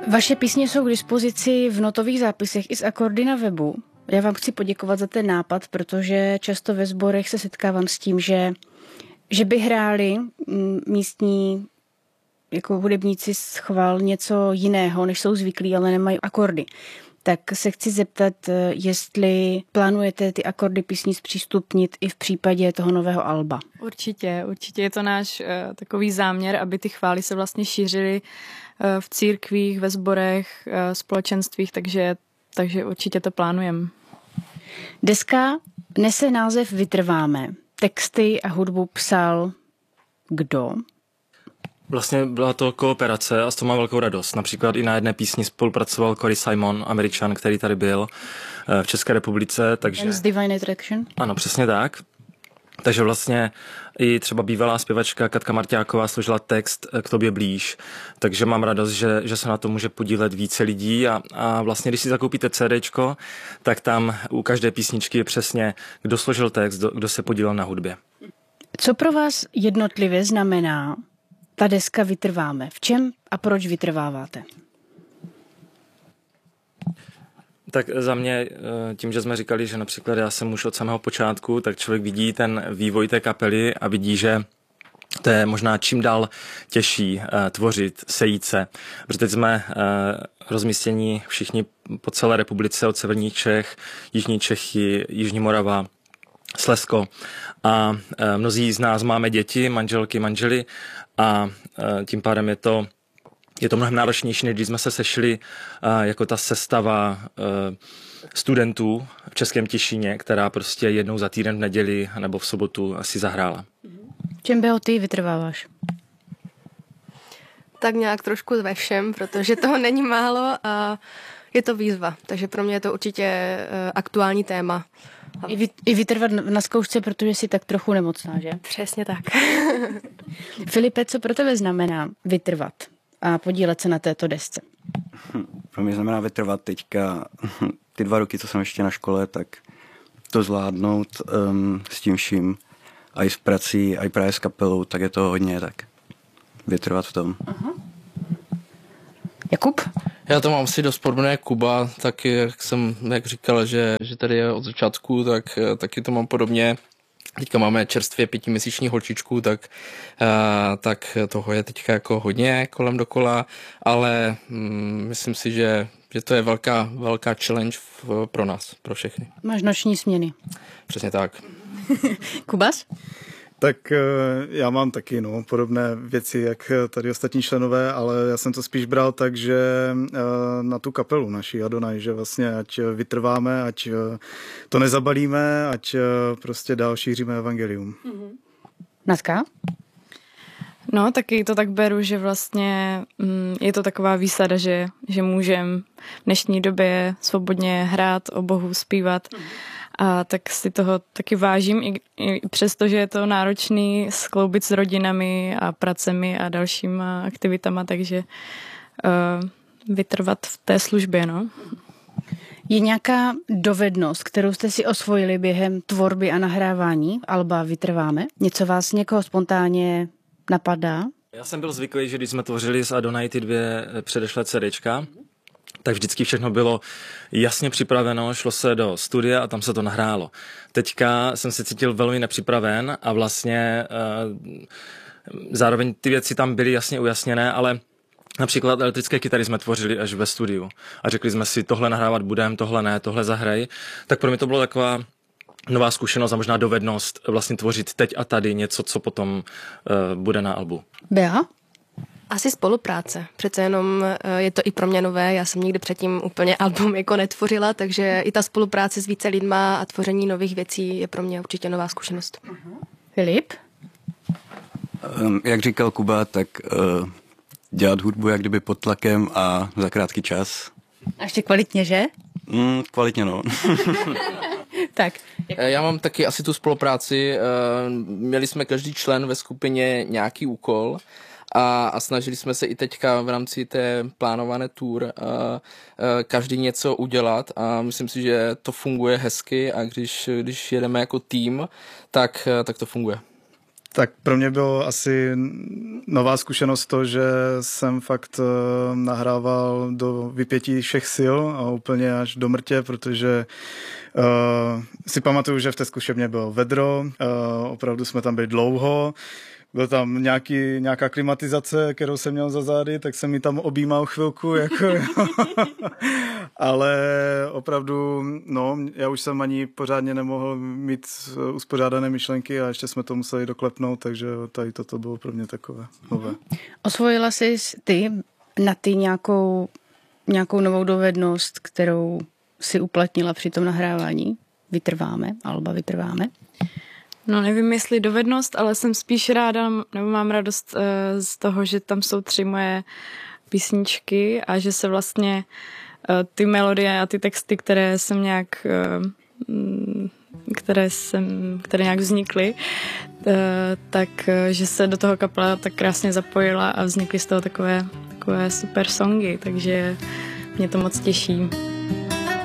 Vaše písně jsou k dispozici v notových zápisech i s akordy na webu. Já vám chci poděkovat za ten nápad, protože často ve sborech se setkávám s tím, že by hráli místní jako hudebníci schvál něco jiného, než jsou zvyklí, ale nemají akordy. Tak se chci zeptat, jestli plánujete ty akordy písní zpřístupnit i v případě toho nového alba. Určitě je to náš takový záměr, aby ty chvály se vlastně šířily v církvích, ve sborech, společenstvích, takže určitě to plánujeme. Deska nese název Vytrváme. Texty a hudbu psal kdo? Vlastně byla to kooperace a z toho mám velkou radost. Například i na jedné písni spolupracoval Cory Simon, Američan, který tady byl v České republice. Takže... Z Divine Attraction? Ano, přesně tak. Takže vlastně i třeba bývalá zpěvačka Katka Marťáková složila text K tobě blíž. Takže mám radost, že se na to může podílet více lidí a vlastně, když si zakoupíte CDčko, tak tam u každé písničky je přesně, kdo složil text, kdo se podílel na hudbě. Co pro vás jednotlivě znamená ta deska Vytrváme? V čem a proč vytrváváte? Tak za mě, tím, že jsme říkali, že například já jsem už od samého počátku, tak člověk vidí ten vývoj té kapely a vidí, že to je možná čím dál těžší tvořit, sejít se. Protože teď jsme rozmístění všichni po celé republice, od severních Čech, jižní Čechy, jižní Morava, Slezsko. A mnozí z nás máme děti, manželky, manžely a tím pádem je to mnohem náročnější, než když jsme se sešli jako ta sestava studentů v Českém Těšíně, která prostě jednou za týden v neděli nebo v sobotu asi zahrála. Čem Beo ty vytrváváš? Tak nějak trošku ve všem, protože toho není málo a je to výzva. Takže pro mě je to určitě aktuální téma. I vytrvat na zkoušce, protože jsi tak trochu nemocná, že? Přesně tak. Filipe, co pro tebe znamená vytrvat a podílet se na této desce? Pro mě znamená vytrvat teďka ty 2 roky, co jsem ještě na škole, tak to zvládnout s tím vším, a i s prací, a i právě s kapelou, tak je to hodně tak vytrvat v tom. Aha. Jakub? Já to mám asi dost podobné Kuba, tak jak říkal, že tady je od začátku, tak taky to mám podobně. Teďka máme čerstvě 5měsíční holčičku, tak toho je teďka jako hodně kolem dokola, ale myslím si, že to je velká challenge pro nás, pro všechny. Máš noční směny. Přesně tak. Kubas? Tak já mám taky podobné věci, jak tady ostatní členové, ale já jsem to spíš bral tak, že na tu kapelu naší Adonai, že vlastně ať vytrváme, ať to nezabalíme, ať prostě dál šíříme evangelium. Natka? No, taky to tak beru, že vlastně je to taková výsada, že můžem v dnešní době svobodně hrát o Bohu, zpívat. A tak si toho taky vážím, i přesto, že je to náročný skloubit s rodinami a pracemi a dalšíma aktivitama, takže vytrvat v té službě, no. Je nějaká dovednost, kterou jste si osvojili během tvorby a nahrávání alba Vytrváme? Něco vás někoho spontánně napadá? Já jsem byl zvyklý, že když jsme tvořili s Adonai ty 2 předešlé CDčka, tak vždycky všechno bylo jasně připraveno, šlo se do studia a tam se to nahrálo. Teďka jsem se cítil velmi nepřipraven a vlastně zároveň ty věci tam byly jasně ujasněné, ale například elektrické kytary jsme tvořili až ve studiu a řekli jsme si, tohle nahrávat budeme, tohle ne, tohle zahraj. Tak pro mě to bylo taková nová zkušenost a možná dovednost vlastně tvořit teď a tady něco, co potom bude na albu. Bea? Asi spolupráce. Přece jenom je to i pro mě nové. Já jsem nikdy předtím úplně album jako netvořila, takže i ta spolupráce s více lidma a tvoření nových věcí je pro mě určitě nová zkušenost. Filip? Jak říkal Kuba, tak dělat hudbu jak kdyby pod tlakem a za krátký čas. A ještě kvalitně, že? Kvalitně, no. Tak. Já mám taky asi tu spolupráci. Měli jsme každý člen ve skupině nějaký úkol a snažili jsme se i teďka v rámci té plánované tour každý něco udělat a myslím si, že to funguje hezky a když jedeme jako tým, tak to funguje. Tak pro mě bylo asi nová zkušenost to, že jsem fakt nahrával do vypětí všech sil a úplně až do mrtě, protože si pamatuju, že v té zkušebně bylo vedro, opravdu jsme tam byli dlouho, byl tam nějaká klimatizace, kterou jsem měl za zády, tak jsem mi tam objímal chvilku, jako, ale opravdu, no, já už jsem ani pořádně nemohl mít uspořádané myšlenky a ještě jsme to museli doklepnout, takže tady toto bylo pro mě takové nové. Osvojila jsi ty na ty nějakou novou dovednost, kterou si uplatnila při tom nahrávání? Alba vytrváme? No nevím, jestli dovednost, ale jsem spíš ráda, nebo mám radost z toho, že tam jsou 3 moje písničky a že se vlastně ty melodie a ty texty, které jsem nějak které nějak vznikly, tak že se do toho kapela tak krásně zapojila a vznikly z toho takové super songy, takže mě to moc těší.